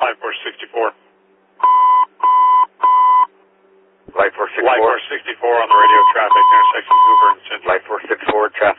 Light 464. Light 464. Light 464 on the radio traffic, intersection Hoover and Central. Light 464, traffic.